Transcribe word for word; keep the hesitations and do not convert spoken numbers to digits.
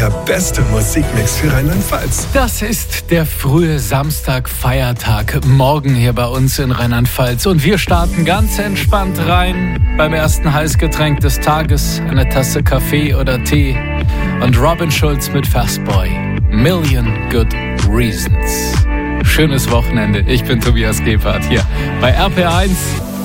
der beste Musikmix für Rheinland-Pfalz. Das ist der frühe Samstag-Feiertag, morgen hier bei uns in Rheinland-Pfalz. Und wir starten ganz entspannt rein beim ersten Heißgetränk des Tages, eine Tasse Kaffee oder Tee. Und Robin Schulz mit Fastboy, Million Good Reasons. Schönes Wochenende, ich bin Tobias Gebhardt hier bei R P R eins.